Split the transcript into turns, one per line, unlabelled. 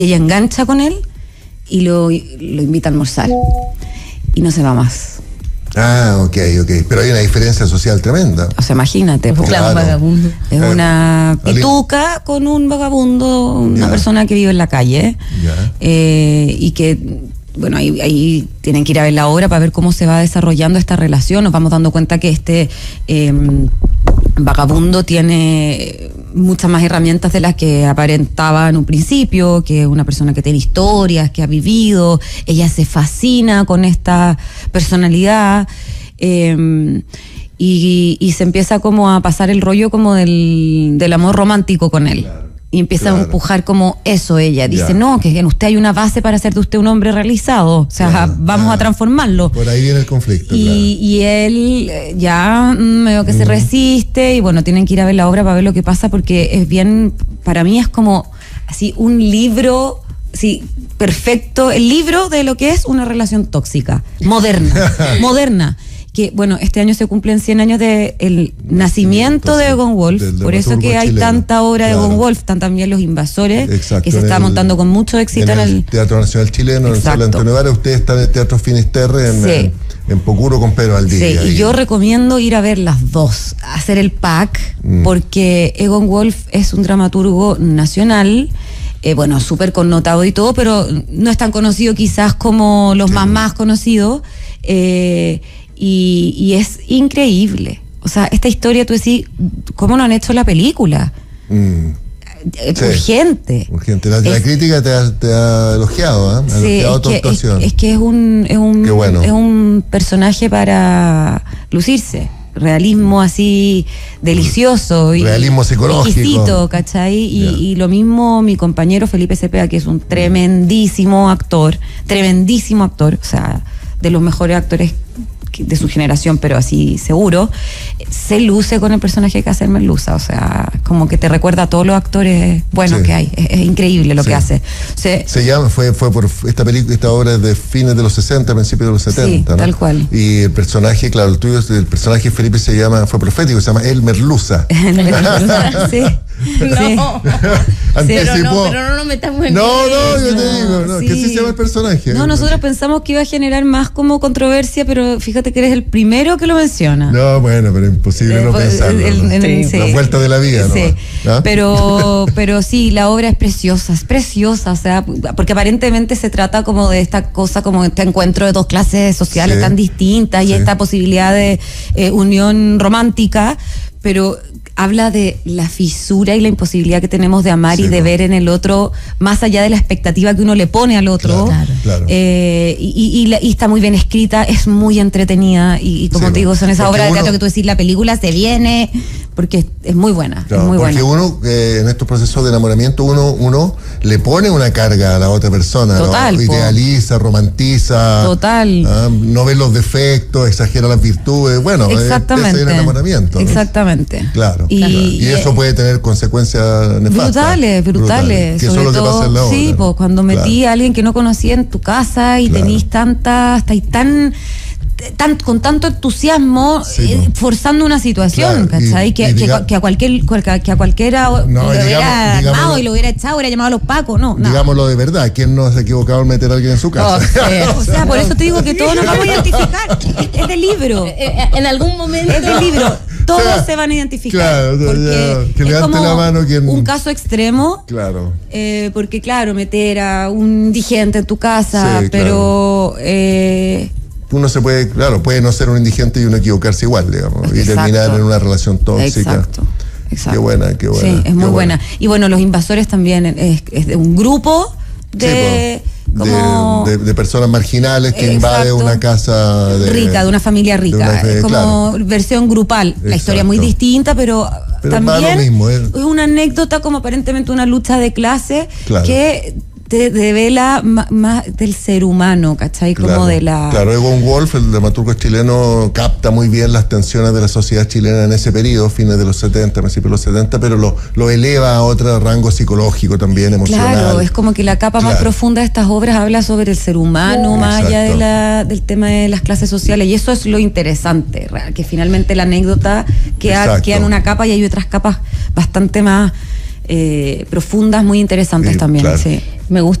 ella engancha con él y lo invita a almorzar y no se va más.
Ah, ok. Pero hay una diferencia social tremenda.
O sea, imagínate,
Claro, un vagabundo.
es una pituca con un vagabundo, una persona que vive en la calle, y que, bueno, ahí tienen que ir a ver la obra para ver cómo se va desarrollando esta relación. Nos vamos dando cuenta que este vagabundo tiene muchas más herramientas de las que aparentaba en un principio, que es una persona que tiene historias, que ha vivido. Ella se fascina con esta personalidad, y se empieza como a pasar el rollo como del amor romántico con él. Y empieza a empujar como eso ella. Dice, no, que en usted hay una base para hacer de usted un hombre realizado. O sea, vamos a transformarlo.
Por ahí viene el conflicto,
y él ya medio que se resiste. Y bueno, tienen que ir a ver la obra para ver lo que pasa, porque es bien, para mí es como así un libro, sí, perfecto. El libro de lo que es una relación tóxica, moderna. Que, bueno, este año se cumplen 100 años del nacimiento de Egon Wolf, por eso que hay tanta obra de Egon Wolf, están también Los Invasores, que se está montando con mucho éxito
en el Teatro Nacional Chileno, en el Salón Antonio Vara. Usted está en el Teatro Finisterre, en Pocuro con Pedro Valdivia.
Sí, y yo recomiendo ir a ver las dos, hacer el pack, porque Egon Wolf es un dramaturgo nacional, bueno, súper connotado y todo, pero no es tan conocido quizás como los más conocidos, y es increíble. O sea, esta historia, tú decís, ¿cómo no han hecho la película? Urgente.
La crítica te ha elogiado, ¿eh? Ha elogiado tu actuación.
Es que es un personaje para lucirse. Realismo así delicioso.
Realismo psicológico.
Exquisito, ¿cachai? Y lo mismo mi compañero Felipe Cepeda, que es un tremendísimo actor, o sea, de los mejores actores de su generación, pero así seguro, se luce con el personaje que hace Merluza. O sea, como que te recuerda a todos los actores buenos que hay. Es increíble lo que hace.
Se llama, fue por esta obra es de fines de los 60, principios de los 70, ¿no?
Tal cual.
Y el personaje, claro, el personaje Felipe fue profético, se llama El Merluza.
Sí.
No.
Anticipó.
Pero no nos metamos en
No, yo te digo, que así se llama el personaje.
No, nosotros pensamos que iba a generar más como controversia, pero fíjate que eres el primero que lo menciona.
No, bueno, pero imposible no pensarlo. La vuelta de la vida,
sí.
¿no?
Pero sí, la obra es preciosa, o sea, porque aparentemente se trata como de esta cosa, como este encuentro de dos clases sociales tan distintas y esta posibilidad de unión romántica, pero habla de la fisura y la imposibilidad que tenemos de amar y de ver en el otro más allá de la expectativa que uno le pone al otro.
Claro.
Y está muy bien escrita, es muy entretenida y como te digo, son esas obras de teatro que tú decís, la película se viene, porque es muy buena.
Claro,
es muy
porque
buena.
uno, en estos procesos de enamoramiento, uno le pone una carga a la otra persona.
Total,
¿no? Idealiza, romantiza.
Total.
No ve los defectos, exagera las virtudes. Bueno,
exactamente.
es el enamoramiento.
Exactamente.
Claro. Y eso puede tener consecuencias nefastas.
Brutales.
Que eso es lo que pasa en la obra.
Sí, pues cuando metí a alguien que no conocía en tu casa y tenís tan con tanto entusiasmo, forzando una situación, ¿cachai? Que a cualquiera lo hubiera armado y lo hubiera echado, hubiera llamado a los pacos, no.
Digámoslo de verdad, ¿quién no se ha equivocado en meter a alguien en su casa?
O sea, por eso te digo que todos nos vamos a identificar. Es del libro.
En algún momento.
Es del libro. Todos se van a identificar.
Claro,
porque
que levante la mano quien.
Un caso extremo.
Claro.
Porque, claro, meter a un indigente en tu casa, pero.
Uno puede no ser un indigente y uno equivocarse igual, digamos, y terminar en una relación tóxica.
Exacto.
Qué buena.
Sí, es muy buena. Y bueno, Los Invasores también es de un grupo de
personas marginales que invade una casa
rica, de una familia rica. Es como versión grupal. La historia es muy distinta, pero también lo mismo, es una anécdota, como aparentemente una lucha de clase que te devela más del ser humano, ¿cachai? Como de la...
Claro, Egon Wolf, el dramaturgo chileno, capta muy bien las tensiones de la sociedad chilena en ese periodo, fines de los 70, principios de los 70, pero lo eleva a otro rango psicológico también, emocional.
Claro, es como que la capa más profunda de estas obras habla sobre el ser humano, más allá del tema de las clases sociales, y eso es lo interesante, que finalmente la anécdota queda en una capa y hay otras capas bastante más profundas, muy interesantes
Sí,
también.
claro.
Sí.
Me gusta